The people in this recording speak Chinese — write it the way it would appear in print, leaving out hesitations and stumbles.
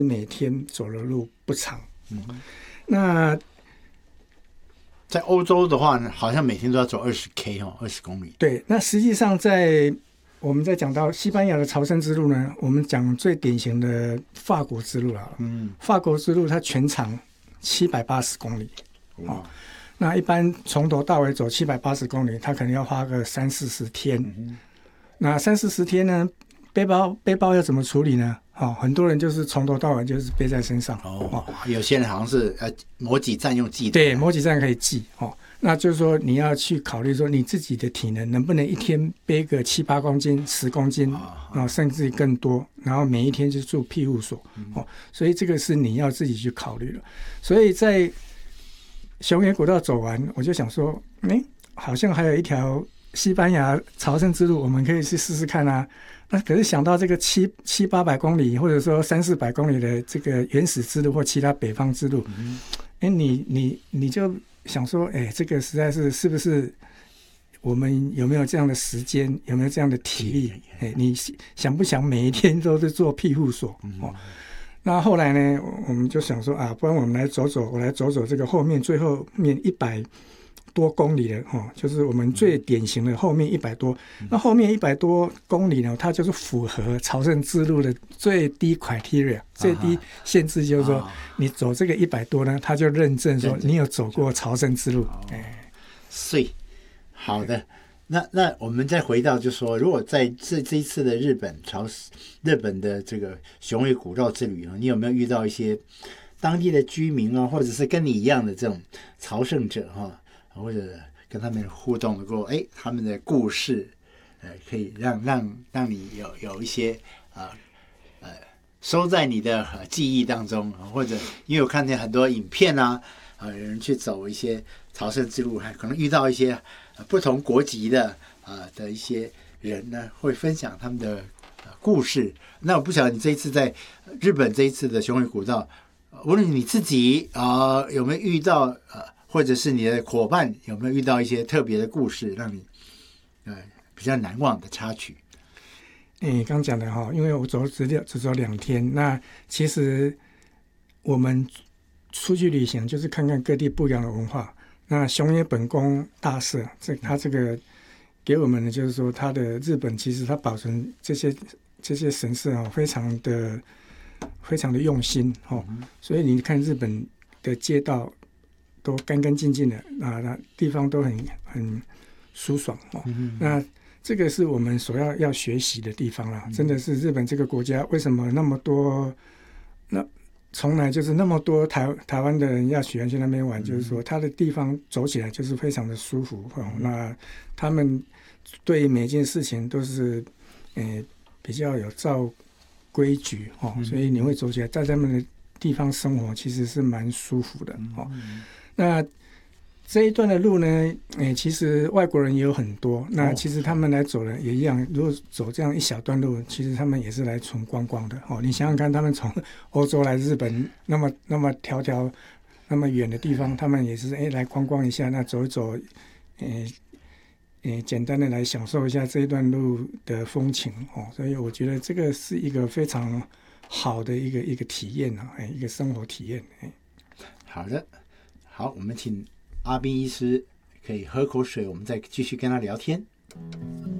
每天走的路不长。那在欧洲的话呢，好像每天都要走20K 哦，20公里。 对，那实际上我们在讲到西班牙的朝圣之路呢，我们讲最典型的法国之路了。法国之路它全长780公里。那一般从头到尾走780公里，它可能要花个30-40天。那30-40天呢，背包要怎么处理呢？很多人就是从头到尾就是背在身上。 有些人好像是某几站用记的。 对，某几站可以记。那就是说你要去考虑说你自己的体能能不能一天背个7-8公斤、10公斤，甚至更多，然后每一天就住庇护所。所以这个是你要自己去考虑了。所以在熊野古道走完，我就想说，好像还有一条西班牙朝圣之路，我们可以去试试看啊。那可是想到这个700-800公里，或者说300-400公里的这个原始之路或其他北方之路，你就想说，这个实在是不是我们有没有这样的时间，有没有这样的体力？你想不想每一天都是做庇护所？那后来呢，我们就想说不然我们来走走，我来走走这个最后面100多公里的就是我们最典型的后面100多。那后面100多公里呢，它就是符合朝圣之路的最低 criteria， 最低限制，就是说你走这个100多呢，它就认证说你有走过朝圣之路。 所以好的。那我们再回到，就是说，如果在这一次的日本的这个熊野古道之旅，你有没有遇到一些当地的居民啊，或者是跟你一样的这种朝圣者或者跟他们互动能够他们的故事可以让你有一些收在你的记忆当中，或者因为我看见很多影片有人去走一些朝圣之路，还可能遇到一些不同国籍的一些人呢，会分享他们的故事。那我不晓得你这一次在日本这一次的熊野古道，无论你自己有没有遇到或者是你的伙伴有没有遇到一些特别的故事，让你比较难忘的插曲？ 刚讲的因为我只走2天，那其实我们出去旅行就是看看各地不一样的文化。那熊野本宫大社，它这个给我们的就是说，它的日本其实它保存这些神社非常的用心所以你看日本的街道都干干净净的那地方都很舒爽那这个是我们所要学习的地方啦。真的是日本这个国家为什么那么多从来就是那么多台湾的人要喜欢去那边玩，就是说它的地方走起来就是非常的舒服那他们对每件事情都是比较有照规矩所以你会走起来，在他们的地方生活其实是蛮舒服的那这一段的路呢其实外国人也有很多，那其实他们来走的也一样，如果走这样一小段路，其实他们也是来纯观光的你想想看，他们从欧洲来日本那么迢那么远的地方，他们也是来观光一下，那走一走简单的来享受一下这一段路的风情所以我觉得这个是一个非常好的一个体验一个生活体验好的，好，我们请阿斌医师可以喝口水，我们再继续跟他聊天。